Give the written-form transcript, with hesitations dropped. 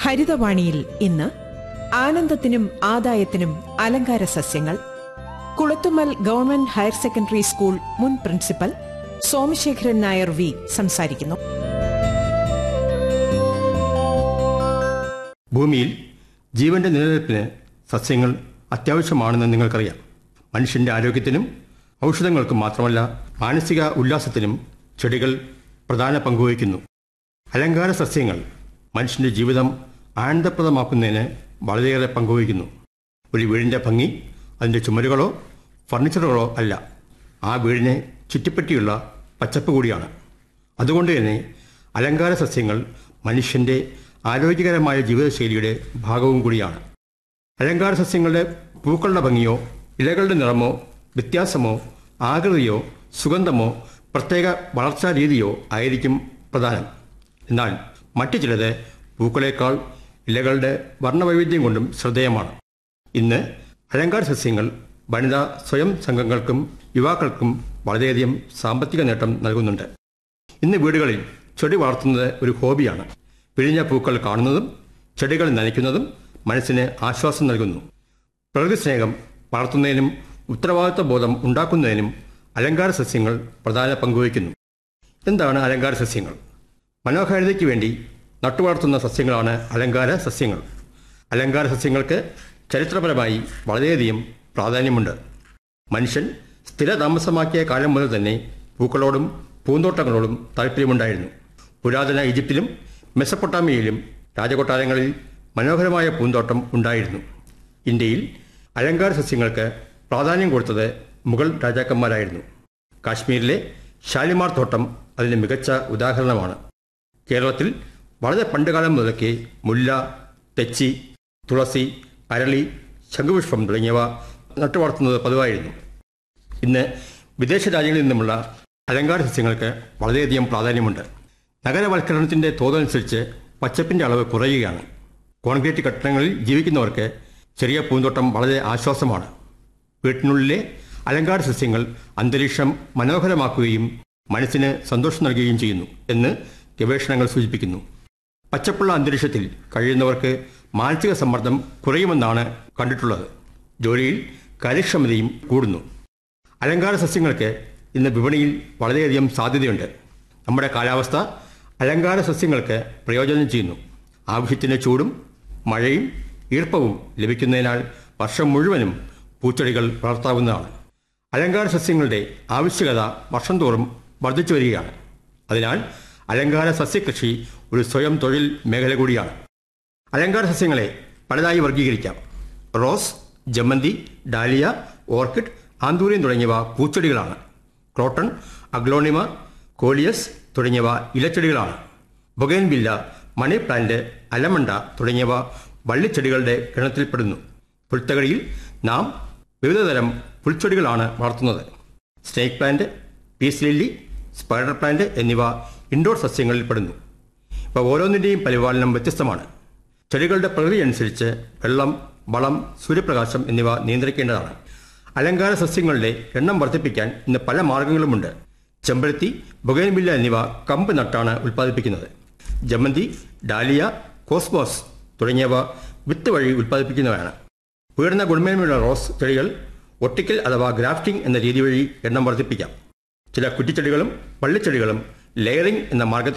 ഹരിതവാണിയിൽ ഇന്ന് ആനന്ദത്തിനും ആദായത്തിനും അലങ്കാര സസ്യങ്ങൾ. Kulathummal government higher secondary school മുൻ പ്രിൻസിപ്പൽ സോമശേഖരൻ നായർ വി സംസാരിക്കുന്നു. ഭൂമിയിൽ ജീവന്റെ നിലനിൽപ്പിന് സസ്യങ്ങൾ അത്യാവശ്യമാണെന്ന് നിങ്ങൾക്കറിയാം. മനുഷ്യന്റെ ആരോഗ്യത്തിനും ഔഷധങ്ങൾക്കും മാത്രമല്ല, മാനസിക ഉല്ലാസത്തിനും ചെടികൾ പ്രധാന പങ്കുവഹിക്കുന്നു. അലങ്കാര സസ്യങ്ങൾ മനുഷ്യന്റെ ജീവിതം ആനന്ദപ്രദമാക്കുന്നതിന് വളരെയേറെ പങ്കുവഹിക്കുന്നു. ഒരു വീടിൻ്റെ ഭംഗി അതിൻ്റെ ചുമരുകളോ ഫർണിച്ചറുകളോ അല്ല, ആ വീടിനെ ചുറ്റിപ്പറ്റിയുള്ള പച്ചപ്പ് കൂടിയാണ്. അതുകൊണ്ട് തന്നെ അലങ്കാര സസ്യങ്ങൾ മനുഷ്യൻ്റെ ആരോഗ്യകരമായ ജീവിതശൈലിയുടെ ഭാഗവും കൂടിയാണ്. അലങ്കാര സസ്യങ്ങളുടെ പൂക്കളുടെ ഭംഗിയോ ഇലകളുടെ നിറമോ വ്യത്യാസമോ ആകൃതിയോ സുഗന്ധമോ പ്രത്യേക വളർച്ചാ രീതിയോ ആയിരിക്കും പ്രധാനം. എന്നാൽ മറ്റു ചിലത് പൂക്കളേക്കാൾ ഇലകളുടെ വർണ്ണവൈവിധ്യം കൊണ്ടും ശ്രദ്ധേയമാണ്. ഇന്ന് അലങ്കാര സസ്യങ്ങൾ വനിതാ സ്വയം സംഘങ്ങൾക്കും യുവാക്കൾക്കും വളരെയധികം സാമ്പത്തിക നേട്ടം നൽകുന്നുണ്ട്. ഇന്ന് വീടുകളിൽ ചെടി വളർത്തുന്നത് ഒരു ഹോബിയാണ്. പിഴിഞ്ഞ പൂക്കൾ കാണുന്നതും ചെടികൾ നനയ്ക്കുന്നതും മനസ്സിന് ആശ്വാസം നൽകുന്നു. പ്രകൃതി സ്നേഹം വളർത്തുന്നതിനും ഉത്തരവാദിത്വ ബോധം ഉണ്ടാക്കുന്നതിനും അലങ്കാര സസ്യങ്ങൾ പ്രധാന പങ്കുവഹിക്കുന്നു. എന്താണ് അലങ്കാര സസ്യങ്ങൾ? മനോഹാരിതയ്ക്ക് വേണ്ടി നട്ടുവളർത്തുന്ന സസ്യങ്ങളാണ് അലങ്കാര സസ്യങ്ങൾ. അലങ്കാര സസ്യങ്ങൾക്ക് ചരിത്രപരമായി വളരെയധികം പ്രാധാന്യമുണ്ട്. മനുഷ്യൻ സ്ഥിരതാമസമാക്കിയ കാലം മുതൽ തന്നെ പൂക്കളോടും പൂന്തോട്ടങ്ങളോടും താല്പര്യമുണ്ടായിരുന്നു. പുരാതന ഈജിപ്തിലും മെസപ്പൊട്ടാമിയയിലും രാജകൊട്ടാരങ്ങളിൽ മനോഹരമായ പൂന്തോട്ടം ഉണ്ടായിരുന്നു. ഇന്ത്യയിൽ അലങ്കാര സസ്യങ്ങൾക്ക് പ്രാധാന്യം കൊടുത്തത് മുഗൾ രാജാക്കന്മാരായിരുന്നു. കാശ്മീരിലെ ഷാലിമാർ തോട്ടം അതിന് മികച്ച ഉദാഹരണമാണ്. കേരളത്തിൽ വളരെ പണ്ടുകാലം മുതലൊക്കെ മുല്ല, തെച്ചി, തുളസി, അരളി, ശംഖുപുഷ്പം തുടങ്ങിയവ നട്ടുവളർത്തുന്നത് പതിവായിരുന്നു. ഇന്ന് വിദേശ രാജ്യങ്ങളിൽ നിന്നുമുള്ള അലങ്കാര സസ്യങ്ങൾക്ക് വളരെയധികം പ്രാധാന്യമുണ്ട്. നഗരവൽക്കരണത്തിൻ്റെ തോതനുസരിച്ച് പച്ചപ്പിൻ്റെ അളവ് കുറയുകയാണ്. കോൺക്രീറ്റ് കെട്ടിടങ്ങളിൽ ജീവിക്കുന്നവർക്ക് ചെറിയ പൂന്തോട്ടം വളരെ ആശ്വാസമാണ്. വീട്ടിനുള്ളിലെ അലങ്കാര സസ്യങ്ങൾ അന്തരീക്ഷം മനോഹരമാക്കുകയും മനസ്സിന് സന്തോഷം നൽകുകയും ചെയ്യുന്നു എന്ന് ഗവേഷണങ്ങൾ സൂചിപ്പിക്കുന്നു. പച്ചപ്പുള്ള അന്തരീക്ഷത്തിൽ കഴിയുന്നവർക്ക് മാനസിക സമ്മർദ്ദം കുറയുമെന്നാണ് കണ്ടിട്ടുള്ളത്. ജോലിയിൽ കാര്യക്ഷമതയും കൂടുന്നു. അലങ്കാര സസ്യങ്ങൾക്ക് ഇന്ന് വിപണിയിൽ വളരെയധികം സാധ്യതയുണ്ട്. നമ്മുടെ കാലാവസ്ഥ അലങ്കാര സസ്യങ്ങൾക്ക് പ്രയോജനം ചെയ്യുന്നു. ആവശ്യത്തിന് ചൂടും മഴയും ഈർപ്പവും ലഭിക്കുന്നതിനാൽ വർഷം മുഴുവനും പൂച്ചെടികൾ വളർത്താവുന്നതാണ്. അലങ്കാര സസ്യങ്ങളുടെ ആവശ്യകത വർഷം തോറും വർദ്ധിച്ചു വരികയാണ്. അതിനാൽ അലങ്കാര സസ്യകൃഷി ഒരു സ്വയം തൊഴിൽ മേഖല കൂടിയാണ്. അലങ്കാര സസ്യങ്ങളെ പലതായി വർഗീകരിക്കാം. റോസ്, ജമന്തി, ഡാലിയ, ഓർക്കിഡ്, ആന്തൂറിയം തുടങ്ങിയവ പൂച്ചെടികളാണ്. ക്രോട്ടൺ, അഗ്ലോണിമ, കോലിയസ് തുടങ്ങിയവ ഇലച്ചെടികളാണ്. ബൊഗൈൻവില്ല, മണി പ്ലാന്റ്, അലമണ്ട തുടങ്ങിയവ വള്ളിച്ചെടികളുടെ ഗണത്തിൽപ്പെടുന്നു. പുൽത്തകടിയിൽ നാം വിവിധതരം പുൽച്ചെടികളാണ് വളർത്തുന്നത്. Snake plant, peace lily, spider plant എന്നിവ ഇൻഡോർ സസ്യങ്ങളിൽപ്പെടുന്നു. ഇവ ഓരോന്നിൻ്റെയും പരിപാലനം വ്യത്യസ്തമാണ്. ചെടികളുടെ പ്രകൃതി അനുസരിച്ച് വെള്ളം, വളം, സൂര്യപ്രകാശം എന്നിവ നിയന്ത്രിക്കേണ്ടതാണ്. അലങ്കാര സസ്യങ്ങളുടെ എണ്ണം വർദ്ധിപ്പിക്കാൻ ഇന്ന് പല മാർഗങ്ങളുമുണ്ട്. ചെമ്പരത്തി, ബൊഗൈൻവില്ല എന്നിവ കമ്പ് നട്ടാണ് ഉൽപ്പാദിപ്പിക്കുന്നത്. ജമന്തി, ഡാലിയ, കോസ്മോസ് തുടങ്ങിയവ വിത്ത് വഴി ഉൽപ്പാദിപ്പിക്കുന്നവയാണ്. ഉയർന്ന ഗുണമേന്മയുള്ള റോസ് ചെടികൾ ഒട്ടിക്കൽ അഥവാ ഗ്രാഫ്റ്റിംഗ് എന്ന രീതി വഴി എണ്ണം വർദ്ധിപ്പിക്കാം. ചില കുറ്റിച്ചെടികളും വള്ളിച്ചെടികളും ലെയറിംഗ് എന്ന മാർഗത്തിൽ